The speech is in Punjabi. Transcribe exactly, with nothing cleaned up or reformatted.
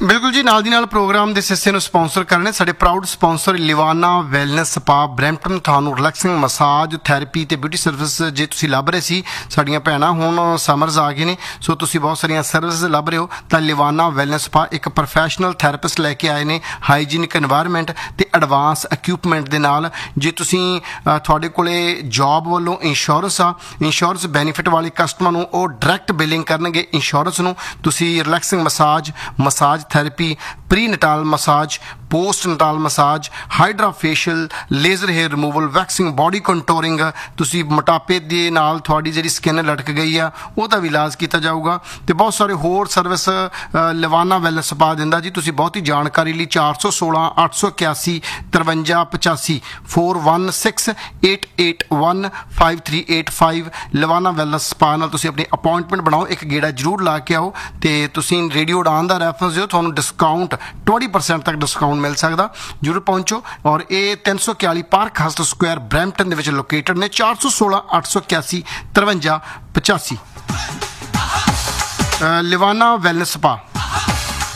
ਬਿਲਕੁਲ ਜੀ, ਨਾਲ ਦੀ ਨਾਲ ਪ੍ਰੋਗਰਾਮ ਦੇ ਹਿੱਸੇ ਨੂੰ ਸਪਾਂਸਰ ਕਰਨੇ ਸਾਡੇ proud sponsor ਲਿਵਾਨਾ wellness spa Brampton. ਤੁਹਾਨੂੰ ਰਿਲੈਕਸਿੰਗ ਮਸਾਜ ਥੈਰੇਪੀ ਤੇ ਬਿਊਟੀ ਸਰਵਿਸ ਜੇ ਤੁਸੀਂ ਲੱਭ ਰਹੇ ਸੀ, ਸਾਡੀਆਂ ਭੈਣਾਂ ਹੁਣ ਸਮਰਜ਼ ਆ ਗਏ ਨੇ, ਸੋ ਤੁਸੀਂ ਬਹੁਤ ਸਾਰੀਆਂ ਸਰਵਿਸ ਲੱਭ ਰਹੇ ਹੋ ਤਾਂ ਲਿਵਾਨਾ ਵੈਲਨੈਸ ਸਪਾ ਇੱਕ ਪ੍ਰੋਫੈਸ਼ਨਲ ਥੈਰੇਪਿਸਟ ਲੈ ਕੇ ਆਏ ਨੇ, ਹਾਈਜੀਨਿਕ ਇਨਵਾਇਰਮੈਂਟ ਤੇ ਐਡਵਾਂਸ ਇਕਵਿਪਮੈਂਟ ਦੇ ਨਾਲ। ਜੇ ਤੁਸੀਂ ਅ, ਤੁਹਾਡੇ ਕੋਲੇ ਜੌਬ ਵੱਲੋਂ ਇੰਸ਼ੋਰੈਂਸ ਆ, ਇੰਸ਼ੋਰੈਂਸ ਬੈਨੀਫਿਟ ਵਾਲੇ ਕਸਟਮਰ ਨੂੰ ਉਹ ਡਾਇਰੈਕਟ ਬਿਲਿੰਗ ਕਰਨਗੇ ਇੰਸ਼ੋਰੈਂਸ ਨੂੰ। ਤੁਸੀਂ relaxing massage massage therapy, pre ਨਟਾਲ massage, post ਨਟਾਲ massage, hydra facial, laser hair removal, waxing, body ਕੰਟੋਰਿੰਗ, ਤੁਸੀਂ ਮੋਟਾਪੇ ਦੇ ਨਾਲ ਤੁਹਾਡੀ ਜਿਹੜੀ ਸਕਿਨ ਲਟਕ ਗਈ ਆ ਉਹਦਾ ਵੀ ਇਲਾਜ ਕੀਤਾ ਜਾਊਗਾ ਤੇ ਬਹੁਤ ਸਾਰੇ ਹੋਰ ਸਰਵਿਸ ਲਿਵਾਨਾ ਵੈਲਨੈਸ ਸਪਾ ਦਿੰਦਾ ਜੀ। ਤੁਸੀਂ ਬਹੁਤੀ ਜਾਣਕਾਰੀ ਲਈ ਚਾਰ ਸੌ ਸੋਲਾਂ ਅੱਠ ਸੌ ਇਕਿਆਸੀ ਤਰਵੰਜਾ ਪਚਾਸੀ four one six eight eight one five three eight five ਲਿਵਾਨਾ wellness spa ਨਾਲ ਤੁਸੀਂ ਆਪਣੀ ਅਪਾਇੰਟਮੈਂਟ ਬਣਾਓ, ਇੱਕ ਗੇੜਾ ਜ਼ਰੂਰ ਲਾ ਕੇ ਆਓ ਤੇ ਤੁਸੀਂ ਰੇਡੀਓ ਉਡਾਨ ਦਾ ਰੈਫਰੈਂਸ ਦਿਓ, ਤੁਹਾਨੂੰ ਡਿਸਕਾਊਂਟ ਵੀਹ ਪਰਸੈਂਟ ਤੱਕ ਡਿਸਕਾਊਂਟ ਮਿਲ ਸਕਦਾ। ਜ਼ਰੂਰ ਪਹੁੰਚੋ ਔਰ ਇਹ ਤਿੰਨ ਸੌ ਇਕਤਾਲੀ ਪਾਰਕ ਹਸਟ ਸਕੁਆਇਰ ਬਰੈਂਪਟਨ ਦੇ ਵਿੱਚ ਲੋਕੇਟਡ ਨੇ। ਚਾਰ ਸੌ ਸੋਲਾਂ ਅੱਠ ਸੌ ਇਕਿਆਸੀ ਤਰਵੰਜਾ ਪਚਾਸੀ ਲਿਵਾਨਾ ਵੈਲਨੈਸ ਸਪਾ।